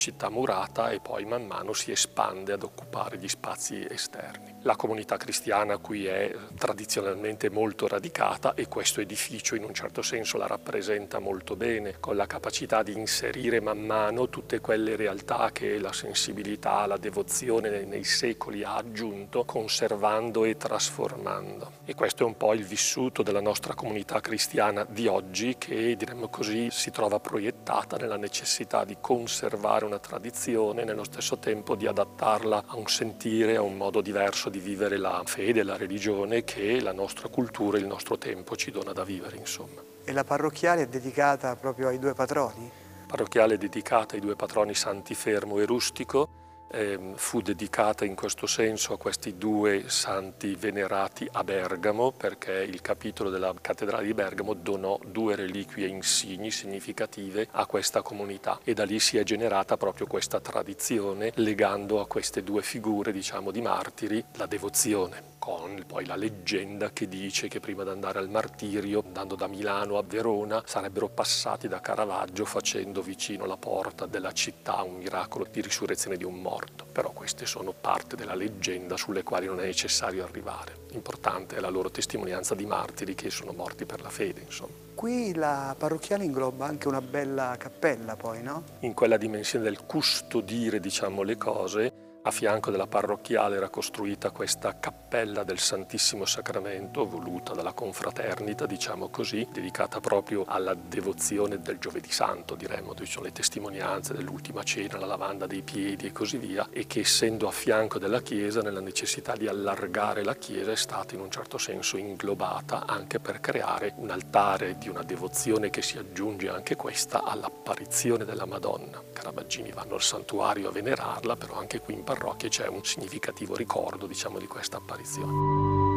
città murata e poi man mano si espande ad occupare gli spazi esterni. La comunità cristiana qui è tradizionalmente molto radicata e questo edificio in un certo senso la rappresenta molto bene, con la capacità di inserire man mano tutte quelle realtà che la sensibilità, la devozione nei secoli ha aggiunto, conservando e trasformando. E questo è un po' il vissuto della nostra comunità cristiana di oggi che, diremmo così, si trova proiettata nella necessità di conservare una tradizione e nello stesso tempo di adattarla a un sentire, a un modo diverso di vivere la fede, la religione che la nostra cultura e il nostro tempo ci dona da vivere, insomma. E la parrocchiale è dedicata proprio ai due patroni? Parrocchiale dedicata ai due patroni Santi Fermo e Rustico. Fu dedicata in questo senso a questi due santi venerati a Bergamo, perché il capitolo della cattedrale di Bergamo donò due reliquie insigni significative a questa comunità e da lì si è generata proprio questa tradizione legando a queste due figure, diciamo, di martiri la devozione, con poi la leggenda che dice che prima di andare al martirio, andando da Milano a Verona, sarebbero passati da Caravaggio facendo vicino la porta della città un miracolo di risurrezione di un morto. Però queste sono parte della leggenda sulle quali non è necessario arrivare. Importante è la loro testimonianza di martiri che sono morti per la fede, insomma. Qui la parrocchiale ingloba anche una bella cappella poi, no? In quella dimensione del custodire, diciamo, le cose, a fianco della parrocchiale era costruita questa cappella del Santissimo Sacramento, voluta dalla confraternita, diciamo così, dedicata proprio alla devozione del Giovedì Santo, diremmo, dove ci sono le testimonianze dell'ultima cena, la lavanda dei piedi e così via, e che essendo a fianco della chiesa, nella necessità di allargare la chiesa, è stata in un certo senso inglobata anche per creare un altare di una devozione che si aggiunge anche questa all'apparizione della Madonna. Caravaggini vanno al santuario a venerarla, però anche qui in parrocchia c'è un significativo ricordo, diciamo, di questa apparizione.